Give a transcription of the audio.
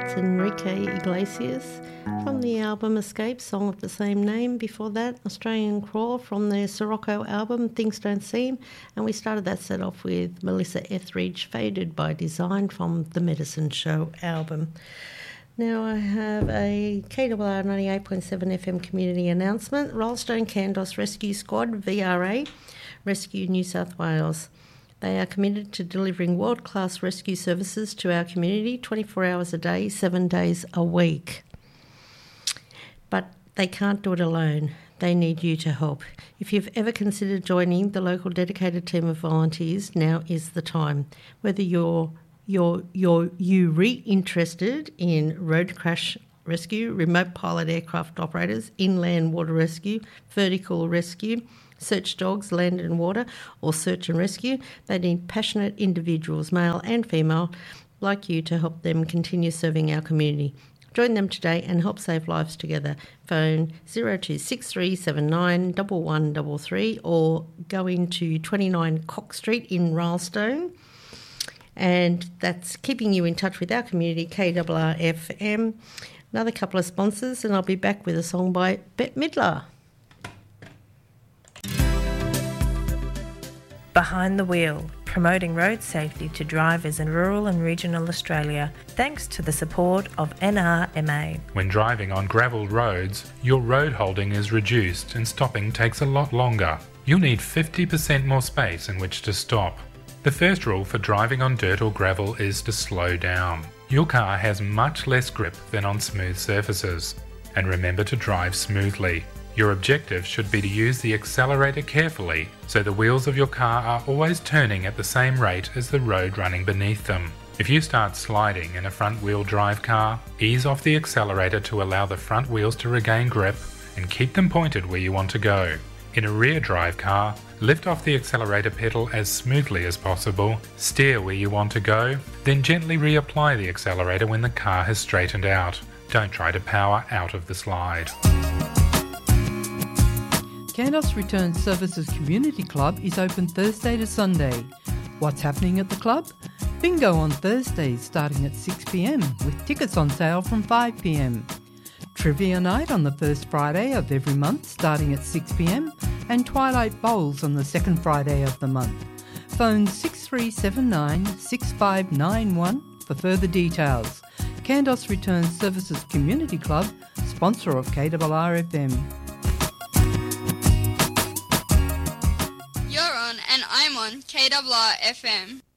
That's Enrique Iglesias from the album Escape, song of the same name. Before that, Australian Crawl from their Sirocco album, Things Don't Seem. And we started that set off with Melissa Etheridge, Faded by Design from the Medicine Show album. Now I have a KWR 98.7 FM community announcement. Rollstone Candos Rescue Squad, VRA, Rescue New South Wales. They are committed to delivering world-class rescue services to our community 24 hours a day, 7 days a week. But they can't do it alone. They need you to help. If you've ever considered joining the local dedicated team of volunteers, now is the time. Whether you're interested in road crash rescue, remote pilot aircraft operators, inland water rescue, vertical rescue, search dogs, land and water, or search and rescue, they need passionate individuals, male and female, like you to help them continue serving our community. Join them today and help save lives together. Phone 0263791133 or go into 29 Cox Street in Rylstone. And that's keeping you in touch with our community, KWR FM. Another couple of sponsors, and I'll be back with a song by Bette Midler. Behind the Wheel, promoting road safety to drivers in rural and regional Australia, thanks to the support of NRMA. When driving on gravelled roads, your road holding is reduced and stopping takes a lot longer. You'll need 50% more space in which to stop. The first rule for driving on dirt or gravel is to slow down. Your car has much less grip than on smooth surfaces. And remember to drive smoothly. Your objective should be to use the accelerator carefully so the wheels of your car are always turning at the same rate as the road running beneath them. If you start sliding in a front-wheel drive car, ease off the accelerator to allow the front wheels to regain grip and keep them pointed where you want to go. In a rear drive car, lift off the accelerator pedal as smoothly as possible, steer where you want to go, then gently reapply the accelerator when the car has straightened out. Don't try to power out of the slide. Candos Return Services Community Club is open Thursday to Sunday. What's happening at the club? Bingo on Thursdays starting at 6 p.m, with tickets on sale from 5 p.m. Trivia night on the first Friday of every month starting at 6 p.m, and Twilight Bowls on the second Friday of the month. Phone 6379 6591 for further details. Candos Return Services Community Club, sponsor of KWR FM. You're on and I'm on KWR FM.